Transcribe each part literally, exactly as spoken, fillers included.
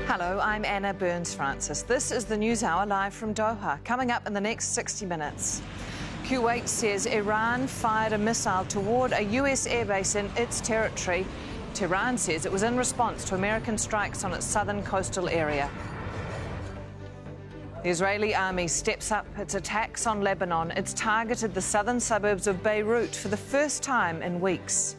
Hello, I'm Anna Burns-Francis. This is the News Hour live from Doha. Coming up in the next sixty minutes. Kuwait says Iran fired a missile toward a U S airbase in its territory. Tehran says it was in response to American strikes on its southern coastal area. The Israeli army steps up its attacks on Lebanon. It's targeted the southern suburbs of Beirut for the first time in weeks.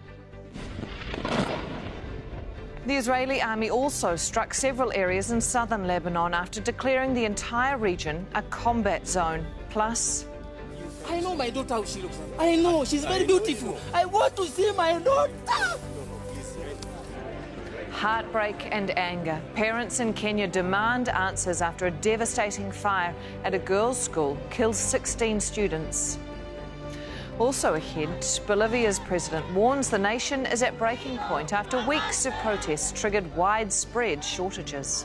The Israeli army also struck several areas in southern Lebanon after declaring the entire region a combat zone. Plus, I know my daughter how she looks. I know she's very beautiful. I want to see my daughter. heartbreak and anger. Parents in Kenya demand answers after a devastating fire at a girls' school kills sixteen students. Also ahead, Bolivia's president warns the nation is at breaking point after weeks of protests triggered widespread shortages.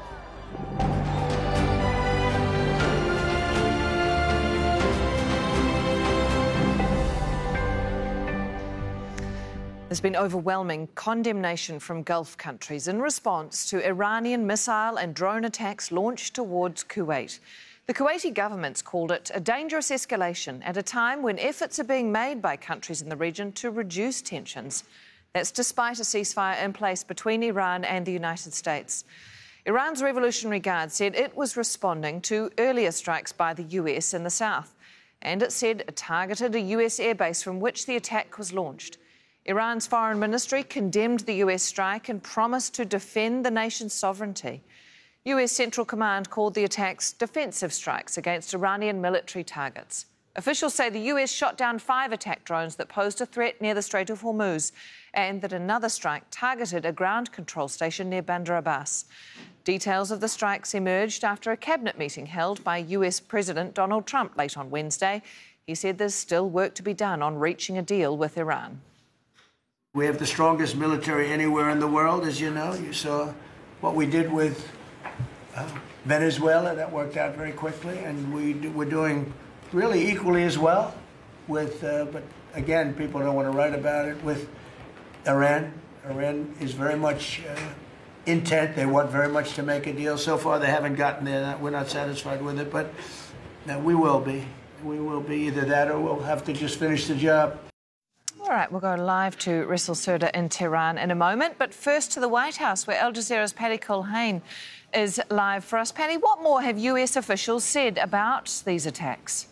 There's been overwhelming condemnation from Gulf countries in response to Iranian missile and drone attacks launched towards Kuwait. The Kuwaiti government's called it a dangerous escalation at a time when efforts are being made by countries in the region to reduce tensions. That's despite a ceasefire in place between Iran and the United States. Iran's Revolutionary Guard said it was responding to earlier strikes by the U S in the south, and it said it targeted a U S airbase from which the attack was launched. Iran's foreign ministry condemned the U S strike and promised to defend the nation's sovereignty. U S Central Command called the attacks defensive strikes against Iranian military targets. Officials say the U S shot down five attack drones that posed a threat near the Strait of Hormuz, and that another strike targeted a ground control station near Bandar Abbas. Details of the strikes emerged after a cabinet meeting held by U S President Donald Trump late on Wednesday. He said there's still work to be done on reaching a deal with Iran. We have the strongest military anywhere in the world, as you know. You saw what we did with uh, Venezuela. That worked out very quickly, and we do, we're doing really equally as well with, uh, but again, people don't want to write about it, with Iran. Iran is very much uh, intent. They want very much to make a deal. So far, they haven't gotten there. We're not satisfied with it, but no, we will be. We will be either that or we'll have to just finish the job. All right, we'll go live to Ressel Serda in Tehran in a moment. But first to the White House, where Al Jazeera's Paddy Culhane is live for us. Paddy, what more have U S officials said about these attacks?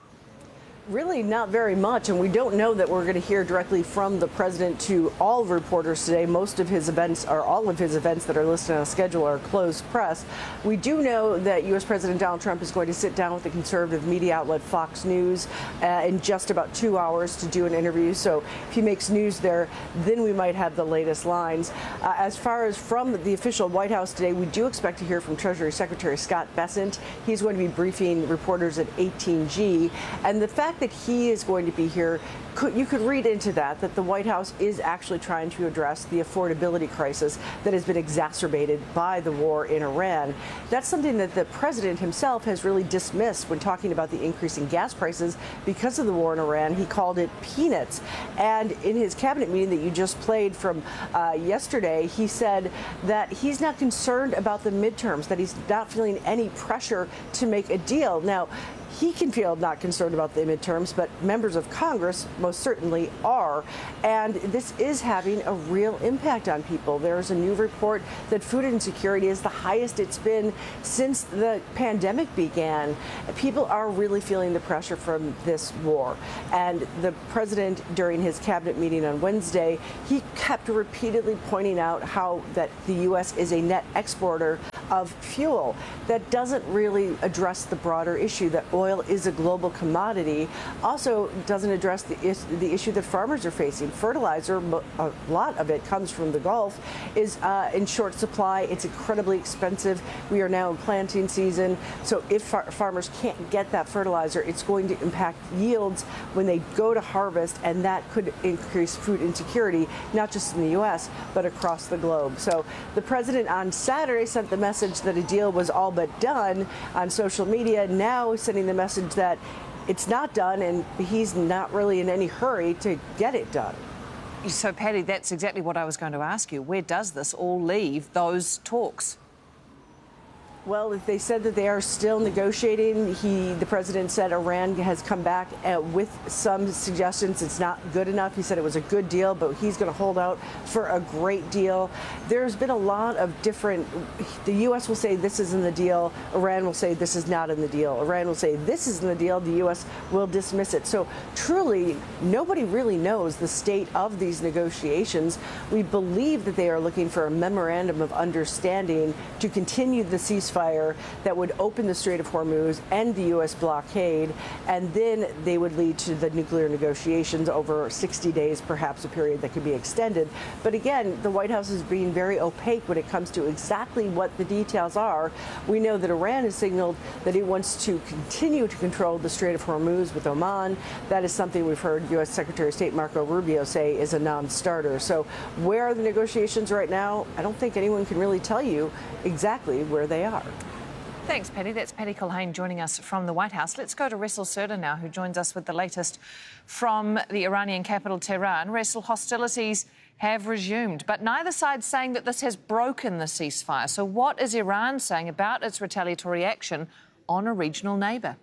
Really not very much, and we don't know that we're going to hear directly from the president to all reporters today. Most of his events, or all of his events that are listed on a schedule, are closed press. We do know that U S President Donald Trump is going to sit down with the conservative media outlet Fox News uh, in just about two hours to do an interview. So if he makes news there, then we might have the latest lines. Uh, as far as from the official White House today, we do expect to hear from Treasury Secretary Scott Bessent. He's going to be briefing reporters at eighteen G, and the fact that he is going to be here, could, you could read into that that the White House is actually trying to address the affordability crisis that has been exacerbated by the war in Iran. That's something that the president himself has really dismissed when talking about the increase in gas prices because of the war in Iran. He called it peanuts. And in his cabinet meeting that you just played from uh, yesterday, he said that he's not concerned about the midterms, that he's not feeling any pressure to make a deal. Now, he can feel not concerned about the midterms, but members of Congress most certainly are. And this is having a real impact on people. There's a new report that food insecurity is the highest it's been since the pandemic began. People are really feeling the pressure from this war. And the president, during his cabinet meeting on Wednesday, he kept repeatedly pointing out how that the U S is a net exporter of fuel. That doesn't really address the broader issue that oil Oil is a global commodity. Also doesn't address the, is, the issue that farmers are facing. Fertilizer, a lot of it comes from the Gulf, is uh, in short supply. It's incredibly expensive. We are now in planting season. So if far farmers can't get that fertilizer, it's going to impact yields when they go to harvest, and that could increase food insecurity, not just in the U S, but across the globe. So the president on Saturday sent the message that a deal was all but done on social media. Now sending the message that it's not done, and he's not really in any hurry to get it done. So, Paddy, that's exactly what I was going to ask you. Where does this all leave those talks? Well, if they said that they are still negotiating. He, the president said Iran has come back uh, with some suggestions. It's not good enough. He said it was a good deal, but he's going to hold out for a great deal. There's been a lot of different, the U S will say this is in the deal. Iran will say this is not in the deal. Iran will say this is in the deal. The U S will dismiss it. So truly, nobody really knows the state of these negotiations. We believe that they are looking for a memorandum of understanding to continue the ceasefire that would open the Strait of Hormuz, end the U S blockade, and then they would lead to the nuclear negotiations over sixty days, perhaps a period that could be extended. But again, the White House is being very opaque when it comes to exactly what the details are. We know that Iran has signaled that it wants to continue to control the Strait of Hormuz with Oman. That is something we've heard U S Secretary of State Marco Rubio say is a non-starter. So where are the negotiations right now? I don't think anyone can really tell you exactly where they are. Thanks, Patty. That's Patty Culhane joining us from the White House. Let's go to Ressel Serda now, who joins us with the latest from the Iranian capital, Tehran. Ressel, hostilities have resumed, but neither side saying that this has broken the ceasefire. So what is Iran saying about its retaliatory action on a regional neighbour?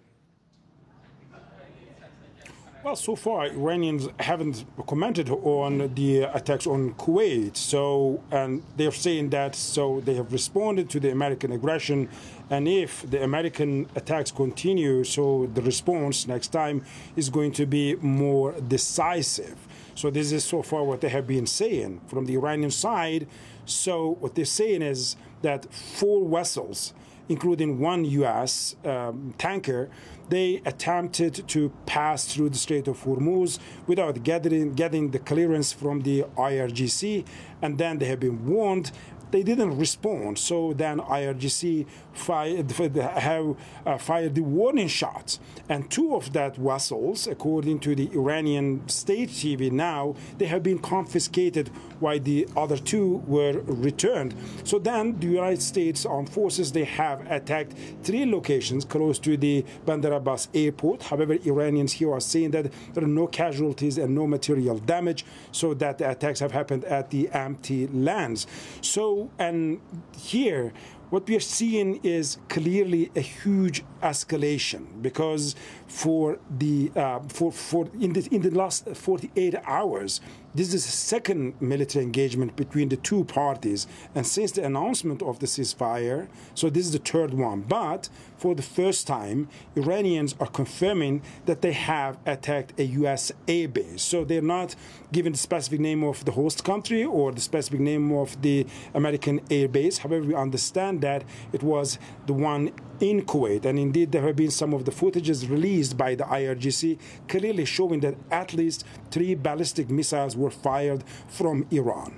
Well, so far, Iranians haven't commented on the attacks on Kuwait. So, and they're saying that so they have responded to the American aggression. And if the American attacks continue, so the response next time is going to be more decisive. So this is so far what they have been saying from the Iranian side. So what they're saying is that four vessels, including one U S um, tanker, they attempted to pass through the Strait of Hormuz without getting, getting the clearance from the I R G C, and then they have been warned. They didn't respond, so then I R G C fired, have uh, fired the warning shots. And two of that vessels, according to the Iranian state T V now, they have been confiscated while the other two were returned. So then the United States Armed Forces, they have attacked three locations close to the Bandar Abbas airport. However, Iranians here are saying that there are no casualties and no material damage, so that the attacks have happened at the empty lands. So, and here, what we are seeing is clearly a huge escalation, because for the uh, for for in the in the last forty-eight hours, this is the second military engagement between the two parties, and since the announcement of the ceasefire, so this is the third one. But for the first time, Iranians are confirming that they have attacked a U S air base. So they're not giving the specific name of the host country or the specific name of the American air base. However, we understand that it was the one in Kuwait, and indeed there have been some of the footages released by the I R G C clearly showing that at least three ballistic missiles were fired from Iran.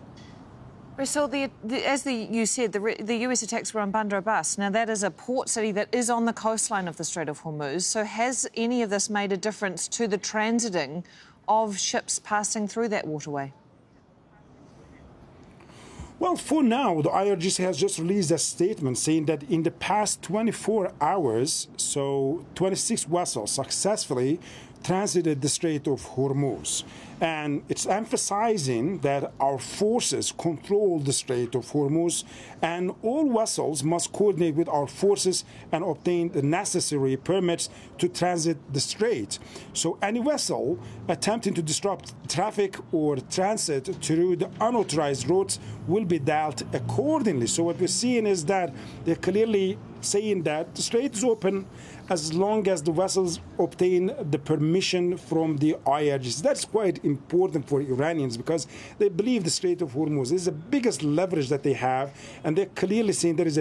Ressel, the, the, as the, you said, the, the U S attacks were on Bandar Abbas. Now, that is a port city that is on the coastline of the Strait of Hormuz. So has any of this made a difference to the transiting of ships passing through that waterway? Well, for now, the I R G C has just released a statement saying that in the past twenty-four hours, so twenty-six vessels successfully transited the Strait of Hormuz. And it's emphasizing that our forces control the Strait of Hormuz, and all vessels must coordinate with our forces and obtain the necessary permits to transit the strait. So any vessel attempting to disrupt traffic or transit through the unauthorized routes will be dealt accordingly. So what we're seeing is that they're clearly saying that the strait is open as long as the vessels obtain the permission from the I R G C. That's quite important for Iranians, because they believe the Strait of Hormuz is the biggest leverage that they have, and they're clearly saying there is a